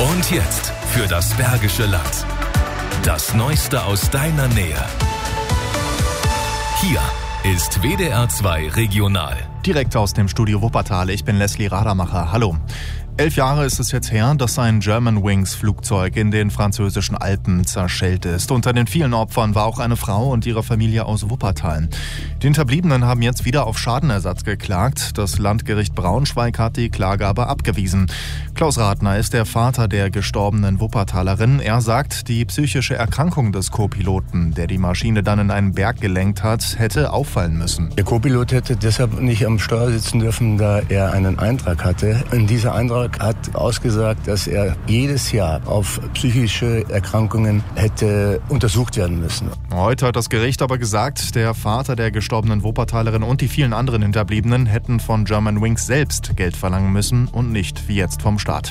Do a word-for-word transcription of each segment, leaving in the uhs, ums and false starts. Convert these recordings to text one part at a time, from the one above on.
Und jetzt für das Bergische Land. Das Neueste aus deiner Nähe. Hier ist W D R zwei Regional. Direkt aus dem Studio Wuppertal. Ich bin Leslie Radermacher. Hallo. Elf Jahre ist es jetzt her, dass ein Germanwings-Flugzeug in den französischen Alpen zerschellt ist. Unter den vielen Opfern war auch eine Frau und ihre Familie aus Wuppertal. Die Hinterbliebenen haben jetzt wieder auf Schadenersatz geklagt. Das Landgericht Braunschweig hat die Klage aber abgewiesen. Klaus Ratner ist der Vater der gestorbenen Wuppertalerin. Er sagt, die psychische Erkrankung des Co-Piloten, der die Maschine dann in einen Berg gelenkt hat, hätte auffallen müssen. Der Co-Pilot hätte deshalb nicht am Steuer sitzen dürfen, da er einen Eintrag hatte. In dieser Eintrag hat ausgesagt, dass er jedes Jahr auf psychische Erkrankungen hätte untersucht werden müssen. Heute hat das Gericht aber gesagt, der Vater der gestorbenen Wuppertalerin und die vielen anderen Hinterbliebenen hätten von Germanwings selbst Geld verlangen müssen und nicht wie jetzt vom Staat.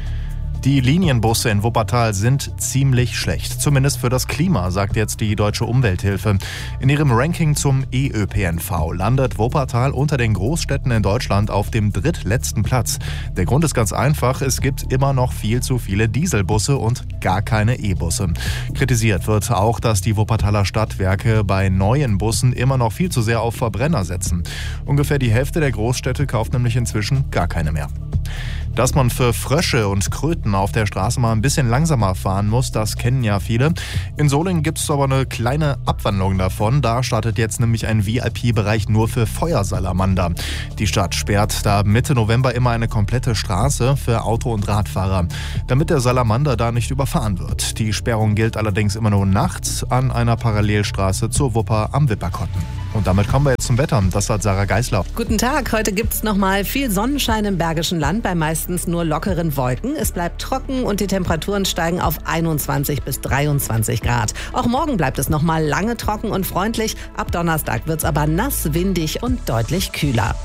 Die Linienbusse in Wuppertal sind ziemlich schlecht. Zumindest für das Klima, sagt jetzt die Deutsche Umwelthilfe. In ihrem Ranking zum E Ö P N V landet Wuppertal unter den Großstädten in Deutschland auf dem drittletzten Platz. Der Grund ist ganz einfach, es gibt immer noch viel zu viele Dieselbusse und gar keine E-Busse. Kritisiert wird auch, dass die Wuppertaler Stadtwerke bei neuen Bussen immer noch viel zu sehr auf Verbrenner setzen. Ungefähr die Hälfte der Großstädte kauft nämlich inzwischen gar keine mehr. Dass man für Frösche und Kröten auf der Straße mal ein bisschen langsamer fahren muss, das kennen ja viele. In Solingen gibt es aber eine kleine Abwandlung davon. Da startet jetzt nämlich ein V I P-Bereich nur für Feuersalamander. Die Stadt sperrt da Mitte November immer eine komplette Straße für Auto- und Radfahrer, damit der Salamander da nicht überfahren wird. Die Sperrung gilt allerdings immer nur nachts an einer Parallelstraße zur Wupper am Wipperkotten. Und damit kommen wir jetzt zum Wetter. Das hat Sarah Geisler. Guten Tag. Heute gibt's noch mal viel Sonnenschein im Bergischen Land bei meistens nur lockeren Wolken. Es bleibt trocken und die Temperaturen steigen auf einundzwanzig bis dreiundzwanzig Grad. Auch morgen bleibt es noch mal lange trocken und freundlich. Ab Donnerstag wird's aber nass, windig und deutlich kühler.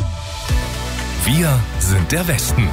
Wir sind der Westen.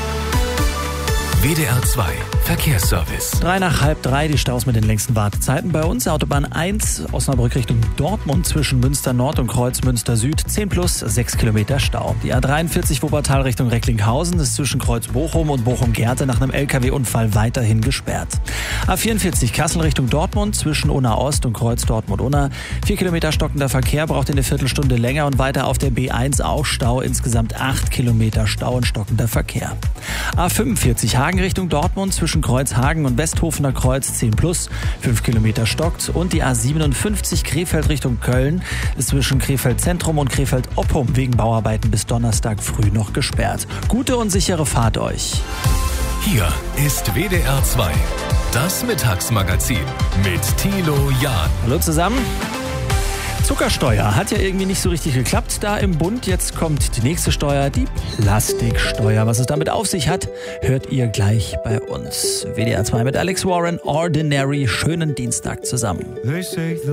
W D R zwei Verkehrsservice. Drei nach halb drei, die Staus mit den längsten Wartezeiten bei uns. Autobahn eins, Osnabrück Richtung Dortmund zwischen Münster Nord und Kreuz Münster Süd. zehn plus sechs Kilometer Stau. Die A dreiundvierzig Wuppertal Richtung Recklinghausen ist zwischen Kreuz Bochum und Bochum-Gerte nach einem L K W-Unfall weiterhin gesperrt. A vierundvierzig Kassel Richtung Dortmund zwischen Unna Ost und Kreuz Dortmund-Unna. vier Kilometer stockender Verkehr, braucht eine Viertelstunde länger und weiter auf der B eins auch Stau. Insgesamt acht Kilometer Stau und stockender Verkehr. A fünfundvierzig Hagen Richtung Dortmund zwischen Kreuzhagen und Westhofener Kreuz zehn plus, fünf Kilometer stockt. Und die A siebenundfünfzig Krefeld Richtung Köln ist zwischen Krefeld Zentrum und Krefeld Oppum wegen Bauarbeiten bis Donnerstag früh noch gesperrt. Gute und sichere Fahrt euch. Hier ist W D R zwei, das Mittagsmagazin mit Thilo Jahn. Hallo zusammen. Zuckersteuer hat ja irgendwie nicht so richtig geklappt da im Bund. Jetzt kommt die nächste Steuer, die Plastiksteuer. Was es damit auf sich hat, hört ihr gleich bei uns. W D R zwei mit Alex Warren, Ordinary. Schönen Dienstag zusammen.